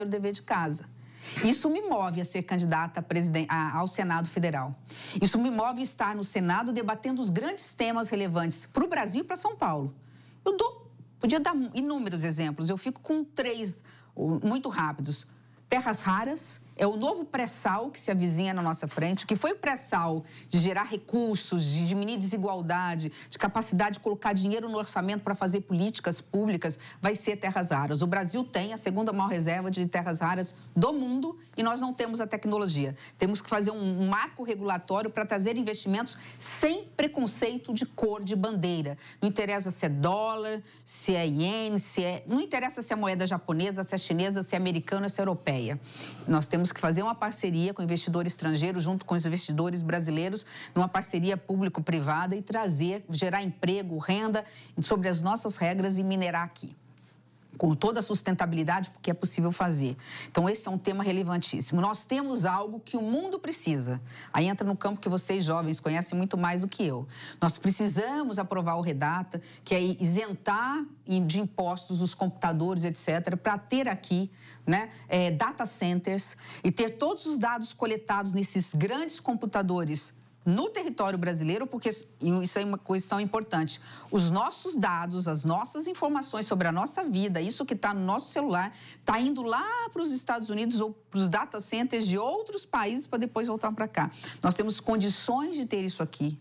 o dever de casa. Isso me move a ser candidata ao Senado Federal. Isso me move a estar no Senado debatendo os grandes temas relevantes para o Brasil e para São Paulo. Podia dar inúmeros exemplos, eu fico com 3 muito rápidos. Terras raras é o novo pré-sal que se avizinha na nossa frente, que foi o pré-sal de gerar recursos, de diminuir desigualdade, de capacidade de colocar dinheiro no orçamento para fazer políticas públicas, vai ser terras raras. O Brasil tem a segunda maior reserva de terras raras do mundo e nós não temos a tecnologia. Temos que fazer um marco regulatório para trazer investimentos sem preconceito de cor, de bandeira. Não interessa se é dólar, se é iene, não interessa se é moeda japonesa, se é chinesa, se é americana, se é europeia. Nós temos que fazer uma parceria com o investidor estrangeiro junto com os investidores brasileiros, numa parceria público-privada e gerar emprego, renda sobre as nossas regras e minerar aqui, com toda a sustentabilidade, porque é possível fazer. Então, esse é um tema relevantíssimo. Nós temos algo que o mundo precisa. Aí entra no campo que vocês, jovens, conhecem muito mais do que eu. Nós precisamos aprovar o REDATA, que é isentar de impostos os computadores, etc., para ter aqui, né, data centers e ter todos os dados coletados nesses grandes computadores no território brasileiro, porque isso é uma questão importante. Os nossos dados, as nossas informações sobre a nossa vida, isso que está no nosso celular, está indo lá para os Estados Unidos ou para os data centers de outros países para depois voltar para cá. Nós temos condições de ter isso aqui,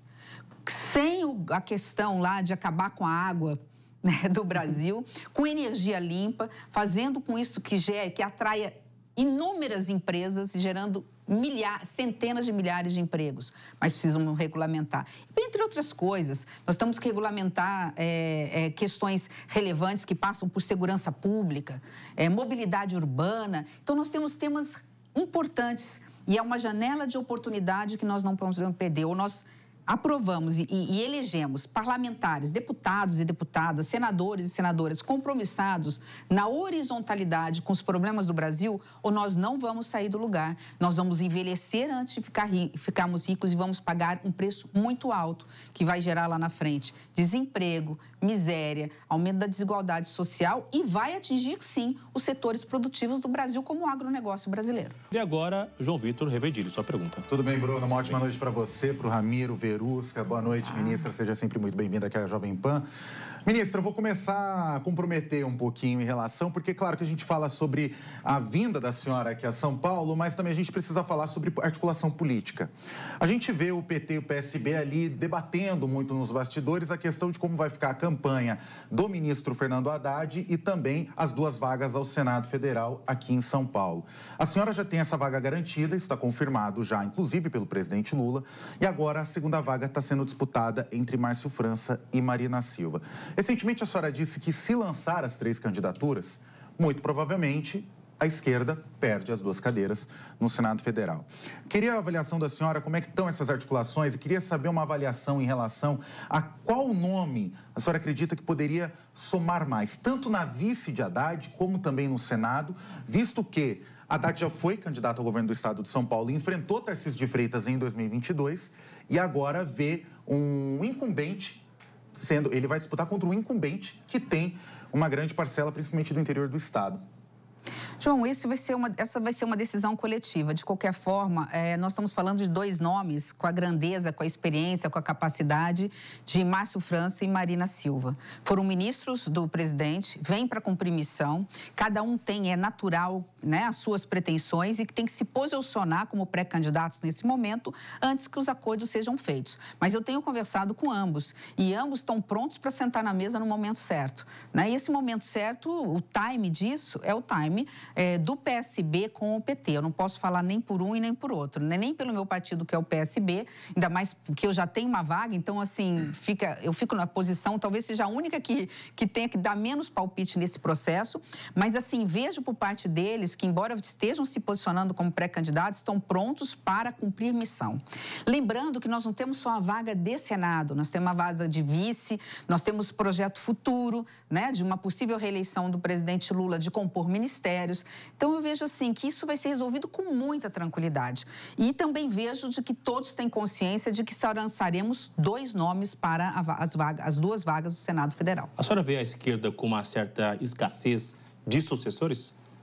sem a questão lá de acabar com a água, né, do Brasil, com energia limpa, fazendo com isso que atraia inúmeras empresas, gerando centenas de milhares de empregos, mas precisam regulamentar. Entre outras coisas, nós temos que regulamentar questões relevantes que passam por segurança pública, mobilidade urbana. Então, nós temos temas importantes e é uma janela de oportunidade que nós não podemos perder. Ou nós aprovamos e elegemos parlamentares, deputados e deputadas, senadores e senadoras compromissados na horizontalidade com os problemas do Brasil, ou nós não vamos sair do lugar. Nós vamos envelhecer antes de ficarmos ricos e vamos pagar um preço muito alto, que vai gerar lá na frente desemprego, miséria, aumento da desigualdade social e vai atingir, sim, os setores produtivos do Brasil, como o agronegócio brasileiro. E agora, João Vitor Revedilho, sua pergunta. Tudo bem, Bruno? Uma ótima noite para você, para o Ramiro, Verusca. Boa noite, ministra. Seja sempre muito bem-vinda aqui à Jovem Pan. Ministra, eu vou começar a comprometer um pouquinho em relação, porque claro que a gente fala sobre a vinda da senhora aqui a São Paulo, mas também a gente precisa falar sobre articulação política. A gente vê o PT e o PSB ali debatendo muito nos bastidores a questão de como vai ficar a campanha do ministro Fernando Haddad e também as 2 vagas ao Senado Federal aqui em São Paulo. A senhora já tem essa vaga garantida, isso está confirmado já, inclusive pelo presidente Lula, e agora a segunda vaga está sendo disputada entre Márcio França e Marina Silva. Recentemente, a senhora disse que se lançar as 3 candidaturas, muito provavelmente a esquerda perde as 2 cadeiras no Senado Federal. Queria a avaliação da senhora, como é que estão essas articulações, e queria saber uma avaliação em relação a qual nome a senhora acredita que poderia somar mais, tanto na vice de Haddad, como também no Senado, visto que Haddad já foi candidato ao governo do estado de São Paulo e enfrentou Tarcísio de Freitas em 2022 e agora vê um incumbente ele vai disputar contra um incumbente que tem uma grande parcela, principalmente do interior do estado. João, essa vai ser uma decisão coletiva. De qualquer forma, nós estamos falando de 2 nomes com a grandeza, com a experiência, com a capacidade de Márcio França e Marina Silva. Foram ministros do presidente, vêm para cumprir missão, cada um tem, é natural, né, as suas pretensões e que tem que se posicionar como pré-candidatos nesse momento antes que os acordos sejam feitos. Mas eu tenho conversado com ambos e ambos estão prontos para sentar na mesa no momento certo, né? E esse momento certo, o time disso é o time do PSB com o PT. Eu não posso falar nem por um e nem por outro, né? Nem pelo meu partido, que é o PSB, ainda mais porque eu já tenho uma vaga, então, assim, eu fico na posição, talvez seja a única que tenha que dar menos palpite nesse processo, mas, assim, vejo por parte deles que, embora estejam se posicionando como pré-candidatos, estão prontos para cumprir missão. Lembrando que nós não temos só a vaga de Senado, nós temos uma vaga de vice, nós temos projeto futuro, né, de uma possível reeleição do presidente Lula de compor ministérios. Então, eu vejo assim que isso vai ser resolvido com muita tranquilidade. E também vejo de que todos têm consciência de que só lançaremos 2 nomes para as 2 vagas do Senado Federal. A senhora vê a esquerda com uma certa escassez de sucessores?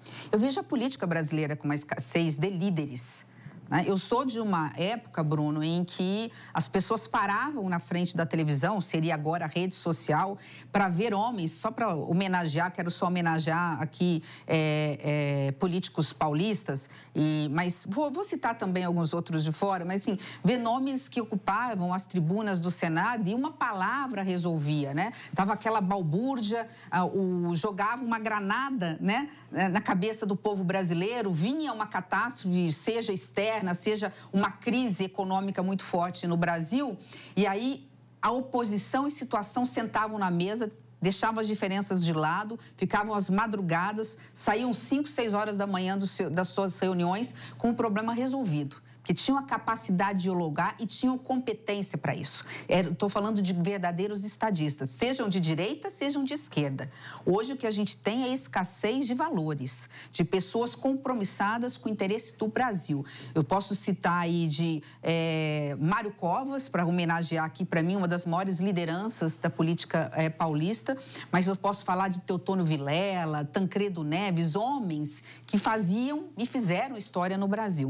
Eu vejo a política brasileira com uma escassez de líderes. Eu sou de uma época, Bruno, em que as pessoas paravam na frente da televisão, seria agora a rede social, para ver homens, só para homenagear, quero só homenagear aqui políticos paulistas, mas vou citar também alguns outros de fora, mas assim, ver nomes que ocupavam as tribunas do Senado e uma palavra resolvia, né? Tava aquela balbúrdia, jogava uma granada, né, na cabeça do povo brasileiro, vinha uma catástrofe, seja externa, seja uma crise econômica muito forte no Brasil, e aí a oposição e situação sentavam na mesa, deixavam as diferenças de lado, ficavam às madrugadas, saíam 5, 6 horas da manhã das suas reuniões com o problema resolvido. Que tinham a capacidade de dialogar e tinham competência para isso. Estou falando de verdadeiros estadistas, sejam de direita, sejam de esquerda. Hoje o que a gente tem é escassez de valores, de pessoas compromissadas com o interesse do Brasil. Eu posso citar aí de Mário Covas, para homenagear aqui, para mim, uma das maiores lideranças da política paulista, mas eu posso falar de Teotônio Vilela, Tancredo Neves, homens que faziam e fizeram história no Brasil.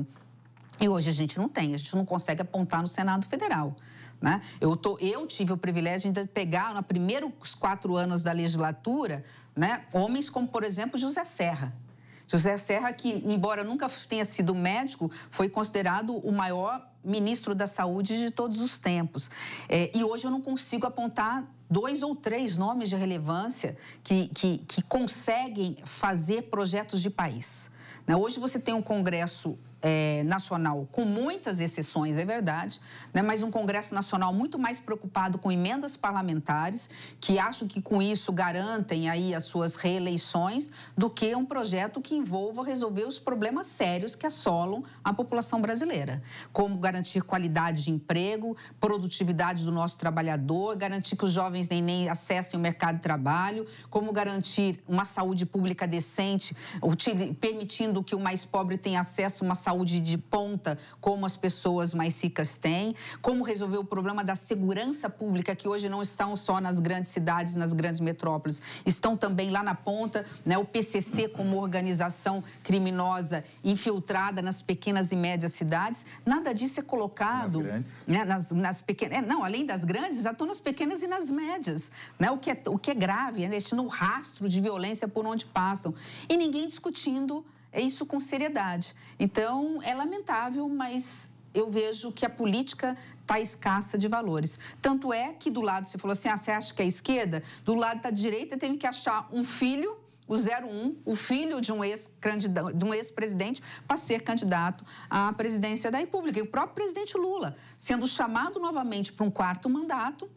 E hoje a gente não consegue apontar no Senado Federal, né? Eu tive o privilégio de pegar, nos primeiros 4 anos da legislatura, né, homens como, por exemplo, José Serra. José Serra, que, embora nunca tenha sido médico, foi considerado o maior ministro da Saúde de todos os tempos. E hoje eu não consigo apontar 2 ou 3 nomes de relevância que conseguem fazer projetos de país. Hoje você tem um Congresso nacional, com muitas exceções, é verdade, né? Mas um Congresso Nacional muito mais preocupado com emendas parlamentares, que acho que com isso garantem aí as suas reeleições, do que um projeto que envolva resolver os problemas sérios que assolam a população brasileira. Como garantir qualidade de emprego, produtividade do nosso trabalhador, garantir que os jovens nem acessem o mercado de trabalho, como garantir uma saúde pública decente, permitindo que o mais pobre tenha acesso a uma saúde de ponta, como as pessoas mais ricas têm, como resolver o problema da segurança pública, que hoje não estão só nas grandes cidades, nas grandes metrópoles, estão também lá na ponta, né? O PCC como organização criminosa infiltrada nas pequenas e médias cidades, nada disso é colocado... Nas grandes? Né? Nas pequenas... Não, além das grandes, já estão nas pequenas e nas médias, né? O que é grave, é deixando um rastro de violência por onde passam. E ninguém discutindo isso com seriedade. Então, é lamentável, mas eu vejo que a política está escassa de valores. Tanto é que do lado, você falou assim, você acha que é a esquerda? Do lado da direita teve que achar um filho, o 01, o filho de um ex-presidente, para ser candidato à presidência da República. E o próprio presidente Lula, sendo chamado novamente para um 4º mandato,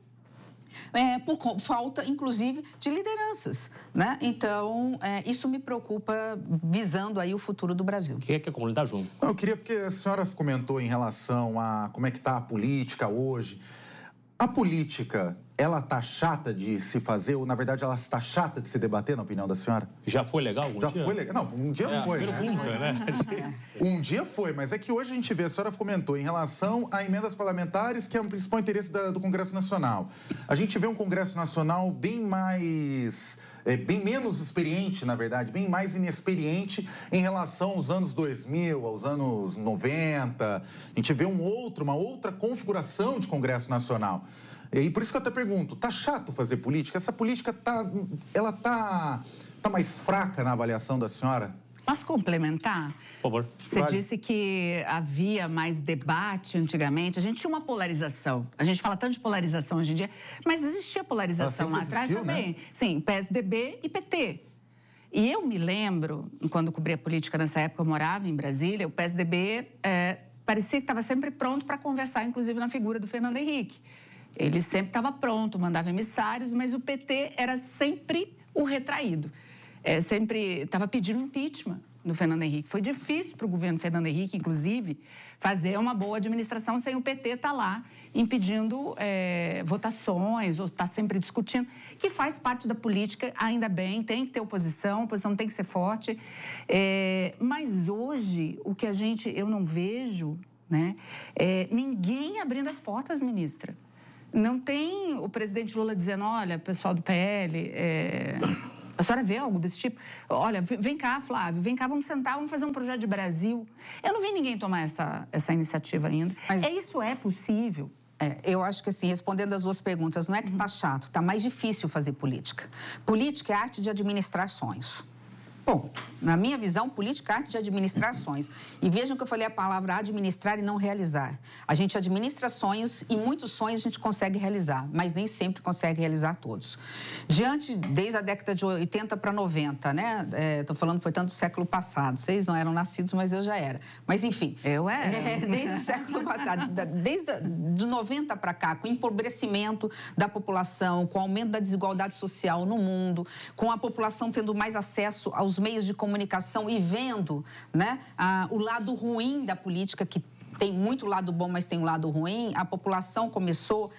por falta, inclusive, de lideranças, né? Então, isso me preocupa, visando aí o futuro do Brasil. Quem quer complementar, João? Eu queria, porque a senhora comentou em relação a como é que está a política hoje. A política, ela está chata de se fazer, ou, na verdade, ela está chata de se debater, na opinião da senhora? Já foi legal algum dia? Já foi legal. Não, um dia foi, né? Um dia foi, mas é que hoje a gente vê, a senhora comentou, em relação a emendas parlamentares, que é o principal interesse do Congresso Nacional. A gente vê um Congresso Nacional bem menos experiente, na verdade, bem mais inexperiente em relação aos anos 2000, aos anos 90. A gente vê uma outra configuração de Congresso Nacional. E por isso que eu até pergunto, tá chato fazer política? Essa política tá mais fraca na avaliação da senhora? Posso complementar? Por favor. Você disse que havia mais debate antigamente. A gente tinha uma polarização. A gente fala tanto de polarização hoje em dia, mas existia polarização lá atrás também. Né? Sim, PSDB e PT. E eu me lembro, quando cobria política nessa época, eu morava em Brasília, o PSDB parecia que estava sempre pronto para conversar, inclusive na figura do Fernando Henrique. Ele sempre estava pronto, mandava emissários, mas o PT era sempre o retraído. Sempre estava pedindo impeachment do Fernando Henrique. Foi difícil para o governo Fernando Henrique, inclusive, fazer uma boa administração sem o PT estar lá impedindo votações ou estar sempre discutindo, que faz parte da política, ainda bem, tem que ter oposição, a oposição tem que ser forte. Mas hoje, o que eu não vejo, né, ninguém abrindo as portas, ministra. Não tem o presidente Lula dizendo, olha, pessoal do PL, A senhora vê algo desse tipo? Olha, vem cá, Flávio, vem cá, vamos sentar, vamos fazer um projeto de Brasil. Eu não vi ninguém tomar essa iniciativa ainda. Mas isso é possível? Eu acho que assim, respondendo as duas perguntas, não é que tá chato, tá mais difícil fazer política. Política é a arte de administrar sonhos. Ponto. Na minha visão, política é a arte de administrar sonhos. E vejam que eu falei a palavra administrar e não realizar. A gente administra sonhos e muitos sonhos a gente consegue realizar, mas nem sempre consegue realizar todos. Desde a década de 80 para 90, né? Estou falando, portanto, do século passado. Vocês não eram nascidos, mas eu já era. Mas, enfim. Eu era. Desde o século passado, de 90 para cá, com o empobrecimento da população, com o aumento da desigualdade social no mundo, com a população tendo mais acesso aos meios de comunicação e vendo, né, o lado ruim da política, que tem muito lado bom, mas tem um lado ruim, a população começou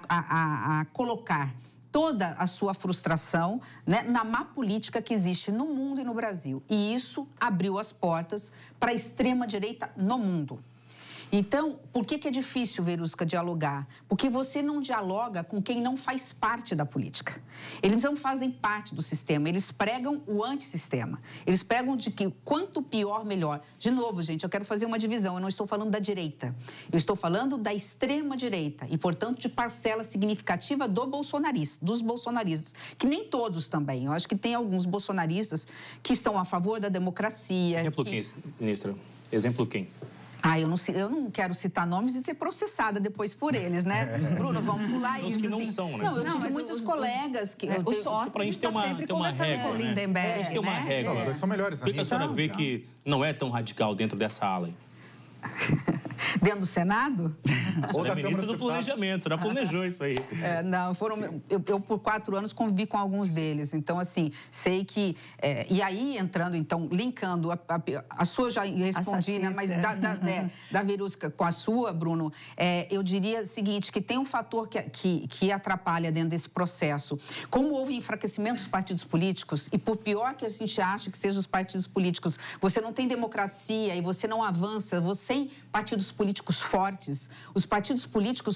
a colocar toda a sua frustração, né, na má política que existe no mundo e no Brasil. E isso abriu as portas para a extrema-direita no mundo. Então, por que é difícil, Verusca, dialogar? Porque você não dialoga com quem não faz parte da política. Eles não fazem parte do sistema, eles pregam o antissistema. Eles pregam de que quanto pior, melhor. De novo, gente, eu quero fazer uma divisão, eu não estou falando da direita. Eu estou falando da extrema-direita e, portanto, de parcela significativa dos bolsonaristas, que nem todos também. Eu acho que tem alguns bolsonaristas que são a favor da democracia. Exemplo quem, ministra? Exemplo quem? Eu não quero citar nomes e ser processada depois por eles, né? Bruno, vamos pular isso. Os que não assim. são, né? Não, eu tive muitos colegas que... O sócio pra gente ter uma regra, com o Lindenberg, a gente tem uma regra. Eles são melhores Por que a senhora vê que não é tão radical dentro dessa ala aí? Dentro do Senado? A senhora é ministra do planejamento, a senhora planejou isso aí. Não, eu por 4 anos convivi com alguns deles, então assim, sei que... e aí, entrando, então, linkando, a sua já respondi, né, mas da Verusca com a sua, Bruno, eu diria o seguinte, que tem um fator que atrapalha dentro desse processo. Como houve enfraquecimento dos partidos políticos, e por pior que a gente ache que sejam os partidos políticos, você não tem democracia e você não avança, você tem partidos políticos fortes, os partidos políticos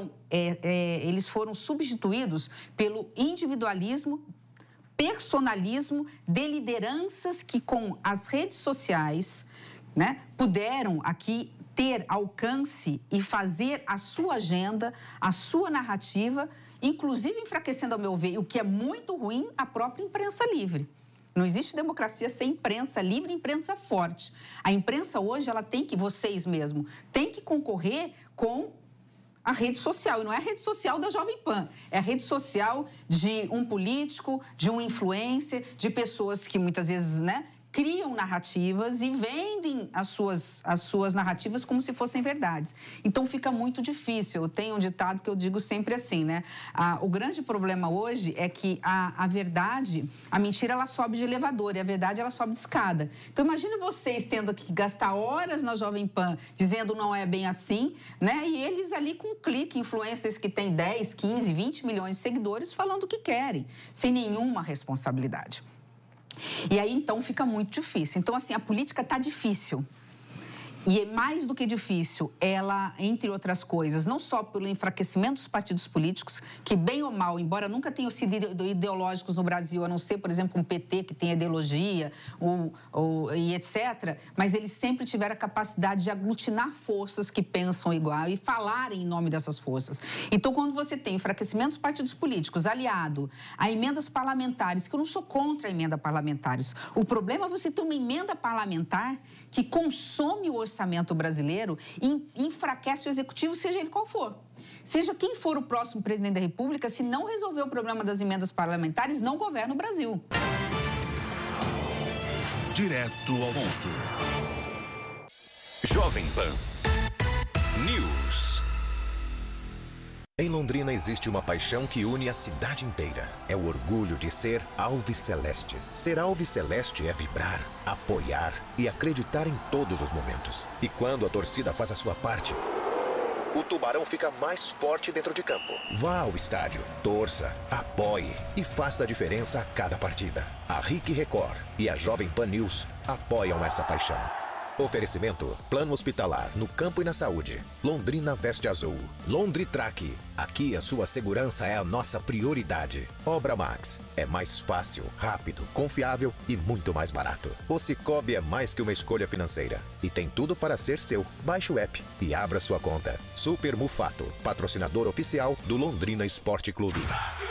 eles foram substituídos pelo individualismo, personalismo de lideranças que com as redes sociais, né, puderam aqui ter alcance e fazer a sua agenda, a sua narrativa, inclusive enfraquecendo, ao meu ver, o que é muito ruim, a própria imprensa livre. Não existe democracia sem imprensa livre e imprensa forte. A imprensa hoje, ela tem que, vocês mesmo, tem que concorrer com a rede social. E não é a rede social da Jovem Pan, é a rede social de um político, de um influencer, de pessoas que muitas vezes, né, criam narrativas e vendem as suas narrativas como se fossem verdades. Então, fica muito difícil. Eu tenho um ditado que eu digo sempre assim, né? O grande problema hoje é que a verdade, a mentira, ela sobe de elevador e a verdade, ela sobe de escada. Então, imagine vocês tendo que gastar horas na Jovem Pan dizendo não é bem assim, né? E eles ali com um clique, influencers que têm 10, 15, 20 milhões de seguidores falando o que querem, sem nenhuma responsabilidade. E aí, então, fica muito difícil. Então, assim, a política está difícil. E mais do que difícil, ela, entre outras coisas, não só pelo enfraquecimento dos partidos políticos, que bem ou mal, embora nunca tenham sido ideológicos no Brasil, a não ser, por exemplo, um PT que tem ideologia e etc., mas eles sempre tiveram a capacidade de aglutinar forças que pensam igual e falarem em nome dessas forças. Então, quando você tem enfraquecimento dos partidos políticos aliado a emendas parlamentares, que eu não sou contra a emenda parlamentares, o problema é você ter uma emenda parlamentar que consome o orçamento brasileiro e enfraquece o executivo, seja ele qual for. Seja quem for o próximo presidente da República, se não resolver o problema das emendas parlamentares, não governa o Brasil. Direto ao ponto. Jovem Pan News. Em Londrina existe uma paixão que une a cidade inteira. É o orgulho de ser alviceleste. Ser alviceleste é vibrar, apoiar e acreditar em todos os momentos. E quando a torcida faz a sua parte, o Tubarão fica mais forte dentro de campo. Vá ao estádio, torça, apoie e faça a diferença a cada partida. A RIC Record e a Jovem Pan News apoiam essa paixão. Oferecimento: Plano Hospitalar no campo e na saúde. Londrina veste azul. Londritrack. Aqui a sua segurança é a nossa prioridade. Obra Max. É mais fácil, rápido, confiável e muito mais barato. O Cicobi é mais que uma escolha financeira. E tem tudo para ser seu. Baixe o app e abra sua conta. Super Mufato, patrocinador oficial do Londrina Esporte Clube.